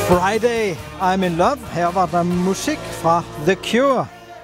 Friday, I'm in love. Her var der musik fra The Cure.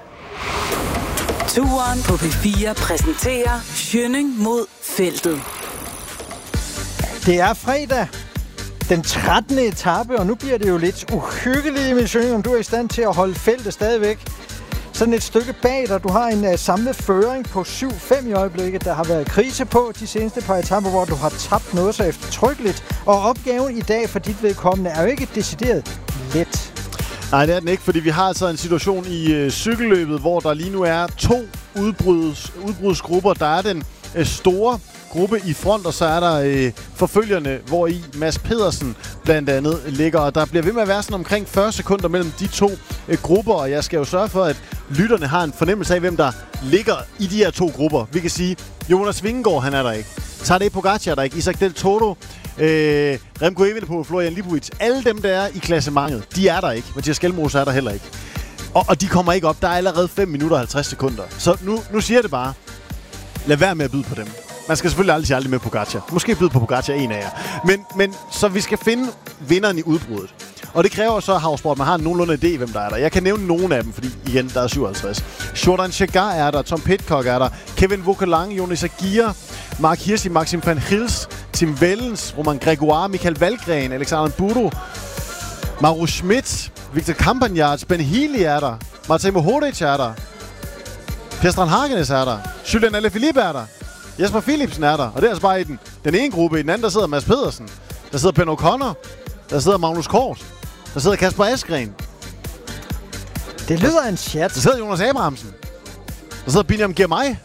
Turen på P4 præsenterer Schønning mod feltet. Det er fredag, den 13. etape, og nu bliver det jo lidt uhyggeligt, Emil Schønning, om du er i stand til at holde feltet stadigvæk. Sådan et stykke bag dig. Du har en samlet føring på 7-5 i øjeblikket. Der har været krise på de seneste par etaper, hvor du har tabt noget så eftertrykkeligt. Og opgaven i dag for dit vedkommende er jo ikke decideret let. Nej, det er den ikke, fordi vi har altså en situation i cykelløbet, hvor der lige nu er 2 udbrudsgrupper. Der er den store gruppe i front, og så er der forfølgerne, hvor i Mads Pedersen blandt andet ligger. Og der bliver ved med at være sådan omkring 40 sekunder mellem de 2 grupper, og jeg skal jo sørge for, at lytterne har en fornemmelse af, hvem der ligger i de her 2 grupper. Vi kan sige, Jonas Vingegaard, han er der ikke. Tadej Pogacar er der ikke. Isaac Del Toro, Remco Evenepoel, Florian Lipovic. Alle dem, der er i klassementet, de er der ikke. Mathias Skelmose er der heller ikke. Og de kommer ikke op. Der er allerede 5 minutter og 50 sekunder. Så nu siger jeg det bare. Lad være med at byde på dem. Man skal selvfølgelig aldrig med Pogacar. Måske byde på Pogacar, en af jer. Men så vi skal finde vinderen i udbruddet. Og det kræver så, at man har nogenlunde idé, hvem der er der. Jeg kan nævne nogle af dem, fordi igen, der er 57. Jordan Chegar er der, Tom Pidcock er der, Kevin Vogelang, Jonas Aguirre, Mark Hirschi, Maxim van Gils, Tim Wellens, Roman Gregoire, Michael Valgren, Alexander Buro, Mauro Schmidt, Victor Campagnards, Ben Healy er der, Matej Mohoric er der, Per Strand-Hagenes er der, Julian Alaphilippe er der, Jesper Philipsen er der, og det er altså bare i den ene gruppe. I den anden, der sidder Mads Pedersen, der sidder Ben O'Connor, der sidder Magnus Kort, der sidder Kasper Asgreen. Det lyder en chat. Der sidder Jonas Abrahamsen, der sidder Binyam Girmay.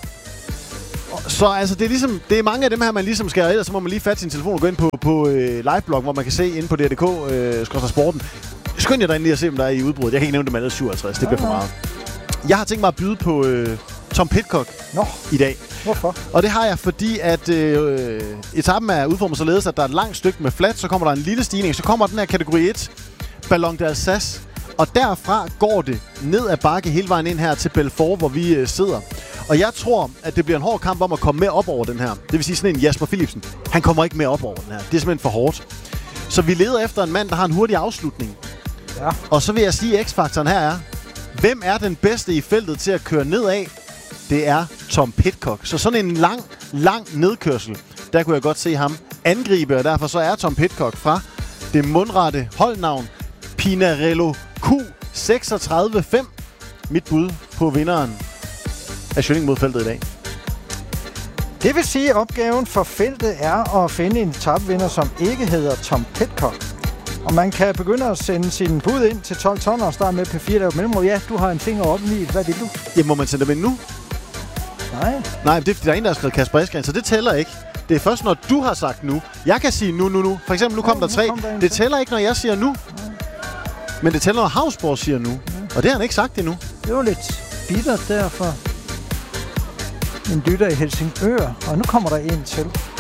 Så altså, det er ligesom, det er mange af dem her, man ligesom skal, ellers så må man lige fatte sin telefon og gå ind på liveblog, hvor man kan se inde på DRDK-sporten. Skynd jer derinde lige at se, om der er i udbruddet. Jeg kan ikke nævne dem alle 57, det bliver for meget. Jeg har tænkt mig at byde på Tom Pidcock i dag. Hvorfor? Og det har jeg, fordi at etappen er udformet således, at der er et langt stykke med flat, så kommer der en lille stigning, så kommer den her kategori 1, Ballon d'Alsace, og derfra går det ned ad bakke hele vejen ind her til Belfort, hvor vi sidder. Og jeg tror, at det bliver en hård kamp om at komme med op over den her. Det vil sige sådan en Jasper Philipsen. Han kommer ikke med op over den her. Det er simpelthen for hårdt. Så vi leder efter en mand, der har en hurtig afslutning. Ja. Og så vil jeg sige, at X-faktoren her er, hvem er den bedste i feltet til at køre nedad? Det er Tom Pidcock. Så sådan en lang nedkørsel, der kunne jeg godt se ham angribe, og derfor så er Tom Pidcock fra det mundrette holdnavn Pinarello Q365 mit bud på vinderen af Schønning mod feltet i dag. Det vil sige, at opgaven for feltet er at finde en etapevinder, som ikke hedder Tom Pidcock. Og man kan begynde at sende sin bud ind til 12 ton og starte med P4, der er mellemrum. Ja, du har en finger op i. Hvad vil du? Jamen, må man sende dem ind nu? Nej, det er fordi, der er en, der har skrevet Kasper Asgreen, så det tæller ikke. Det er først, når du har sagt nu. Jeg kan sige nu. For eksempel, nu kom der 3. Det tæller ikke, når jeg siger nu. Men det tæller, når Havsborg siger nu. Og det har han ikke sagt endnu. Det var lidt bittert derfor. En lytter i Helsingør, og nu kommer der en til.